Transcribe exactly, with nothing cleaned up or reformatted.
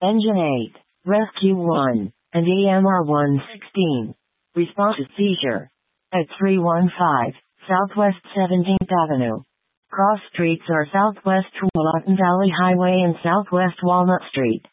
Engine eight, Rescue one, and E M R one sixteen. Response to seizure. At three one five, Southwest seventeenth Avenue. Cross streets are Southwest Tualatin Valley Highway and Southwest Walnut Street.